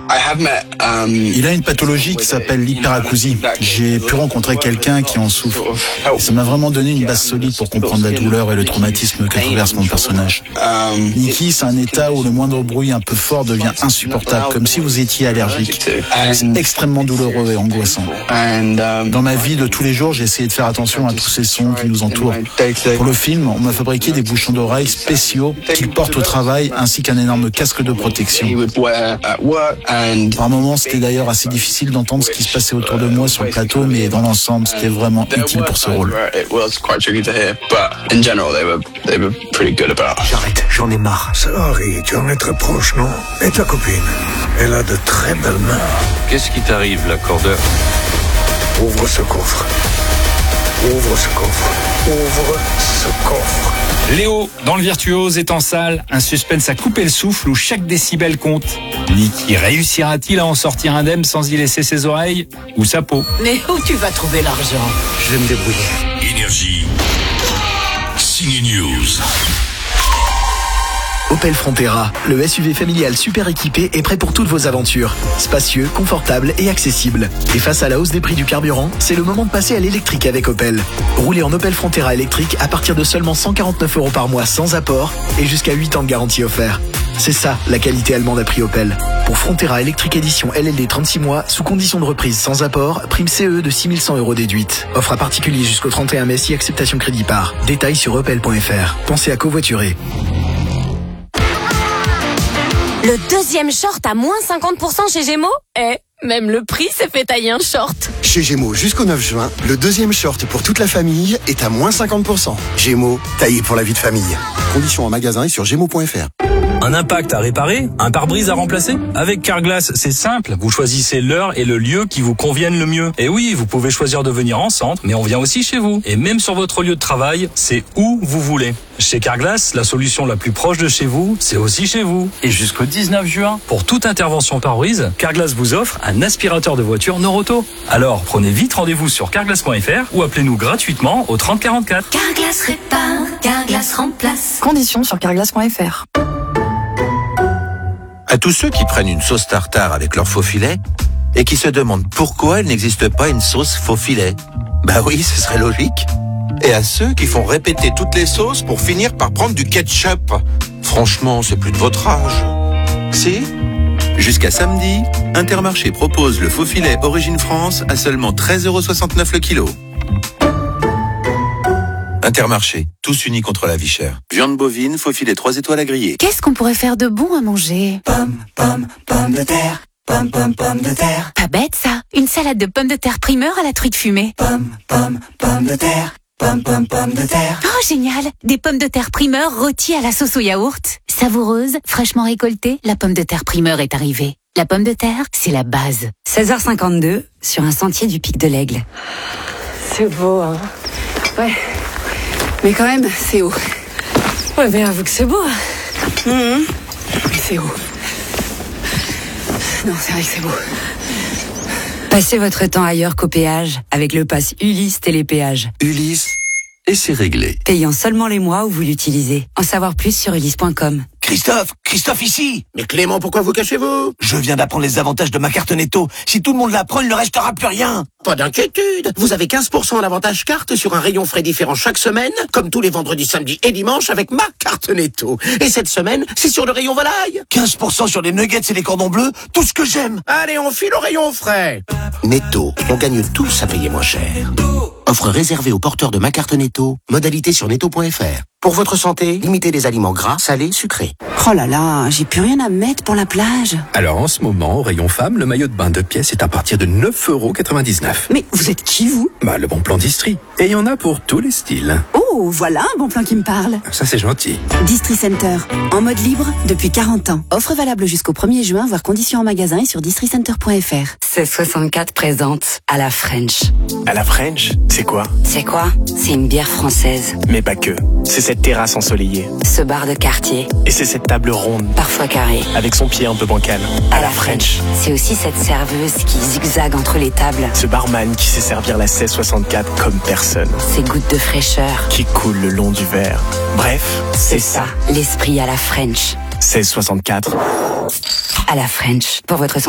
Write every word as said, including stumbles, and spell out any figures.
Il a une pathologie qui s'appelle l'hyperacousie. J'ai pu rencontrer quelqu'un qui en souffre. Et ça m'a vraiment donné une base solide pour comprendre la douleur et le traumatisme que traverse mon personnage. Nikki, c'est un état où le moindre bruit un peu fort devient insupportable, comme si vous étiez allergique. C'est extrêmement douloureux et angoissant. Dans ma vie de tous les jours, j'ai essayé de faire attention à tous ces sons qui nous entourent. Pour le film, on m'a fabriqué des bouchons d'oreilles spéciaux qu'il porte au travail, ainsi qu'un énorme casque de protection. Par moments, c'était d'ailleurs assez difficile d'entendre ce qui se passait autour de moi sur le plateau, mais dans l'ensemble, c'était vraiment utile pour ce rôle. J'arrête, j'en ai marre. Sorry, tu en es très proche, non? Et ta copine? Elle a de très belles mains. Qu'est-ce qui t'arrive, l'accordeur? Ouvre ce coffre. Ouvre ce coffre. Ouvre ce coffre. Léo, dans Le Virtuose, est en salle. Un suspense à couper le souffle où chaque décibel compte. Nikki réussira-t-il à en sortir indemne sans y laisser ses oreilles ou sa peau? Mais où tu vas trouver l'argent? Je vais me débrouiller. Énergie. Signe News. Opel Frontera, le S U V familial super équipé est prêt pour toutes vos aventures. Spacieux, confortable et accessible. Et face à la hausse des prix du carburant, c'est le moment de passer à l'électrique avec Opel. Roulez en Opel Frontera électrique à partir de seulement cent quarante-neuf euros par mois sans apport et jusqu'à huit ans de garantie offert. C'est ça, la qualité allemande à prix Opel. Pour Frontera électrique édition L L D trente-six mois, sous condition de reprise sans apport, prime C E de six mille cent euros déduite. Offre à particulier jusqu'au trente et un mai si acceptation crédit par. Détails sur opel point f r. Pensez à covoiturer. Le deuxième short à moins cinquante pour cent chez Gémeaux? Eh, même le prix s'est fait tailler un short. Chez Gémeaux, jusqu'au neuf juin, le deuxième short pour toute la famille est à moins cinquante pour cent. Gémeaux, taillé pour la vie de famille. Conditions en magasin et sur gémeaux point f r. Un impact à réparer? Un pare-brise à remplacer? Avec Carglass, c'est simple. Vous choisissez l'heure et le lieu qui vous conviennent le mieux. Et oui, vous pouvez choisir de venir en centre, mais on vient aussi chez vous. Et même sur votre lieu de travail, c'est où vous voulez. Chez Carglass, la solution la plus proche de chez vous, c'est aussi chez vous. Et jusqu'au dix-neuf juin, pour toute intervention pare-brise, Carglass vous offre un aspirateur de voiture Noroto. Alors, prenez vite rendez-vous sur carglass point f r ou appelez-nous gratuitement au trente quarante-quatre. Carglass répare, Carglass remplace. Conditions sur carglass point f r. À tous ceux qui prennent une sauce tartare avec leur faux filet et qui se demandent pourquoi il n'existe pas une sauce faux filet. Bah oui, ce serait logique. Et à ceux qui font répéter toutes les sauces pour finir par prendre du ketchup. Franchement, c'est plus de votre âge. Si ? Jusqu'à samedi, Intermarché propose le faux filet Origine France à seulement treize euros soixante-neuf le kilo. Intermarché, tous unis contre la vie chère. Viande bovine, faux filet trois étoiles à griller. Qu'est-ce qu'on pourrait faire de bon à manger? Pomme, pomme, pomme de terre. Pomme, pomme, pomme de terre. Pas bête ça. Une salade de pommes de terre primeur à la truite fumée. Pomme, pomme, pomme de terre. Pomme, pomme, pomme de terre. Oh génial. Des pommes de terre primeur rôties à la sauce au yaourt. Savoureuse, fraîchement récoltée, la pomme de terre primeur est arrivée. La pomme de terre, c'est la base. seize heures cinquante-deux, sur un sentier du Pic de l'Aigle. C'est beau, hein. Ouais. Mais quand même, c'est haut. Ouais, mais avoue que c'est beau. Mmh. Mais c'est haut. Non, c'est vrai que c'est beau. Passez votre temps ailleurs qu'au péage avec le pass Ulysse Télépéage. Ulysse, et c'est réglé. Payant seulement les mois où vous l'utilisez. En savoir plus sur ulysse point com. Christophe, Christophe ici. Mais Clément, pourquoi vous cachez-vous? Je viens d'apprendre les avantages de ma carte Netto. Si tout le monde l'apprend, il ne restera plus rien. Pas d'inquiétude. Vous avez quinze pour cent en avantage carte sur un rayon frais différent chaque semaine, comme tous les vendredis, samedis et dimanches avec ma carte Netto. Et cette semaine, c'est sur le rayon volaille. quinze pour cent sur les nuggets et les cordons bleus, tout ce que j'aime. Allez, on file au rayon frais. Netto, on gagne tous à payer moins cher. Offre réservée aux porteurs de ma carte Netto. Modalité sur netto point f r. Pour votre santé, limitez les aliments gras, salés, sucrés. Oh là là, j'ai plus rien à mettre pour la plage. Alors en ce moment, au rayon femme, le maillot de bain de pièces est à partir de neuf euros quatre-vingt-dix-neuf. Mais vous êtes qui, vous? Bah, le bon plan d'Istrie. Et il y en a pour tous les styles. Oh, voilà un bon plan qui me parle. Ça, c'est gentil. Distri Center, en mode libre depuis quarante ans. Offre valable jusqu'au premier juin, voire conditions en magasin et sur distri center point f r. seize soixante-quatre présente à la French. À la French, c'est quoi? C'est quoi? C'est une bière française. Mais pas que. C'est cette terrasse ensoleillée. Ce bar de quartier. Et c'est cette table ronde. Parfois carrée. Avec son pied un peu bancal. À, à la French. C'est aussi cette serveuse qui zigzague entre les tables. Ce barman qui sait servir la seize soixante-quatre comme personne. Ces gouttes de fraîcheur. Qui coulent le long du verre. Bref, c'est ça. L'esprit à la French. seize soixante-quatre. À la French. Pour votre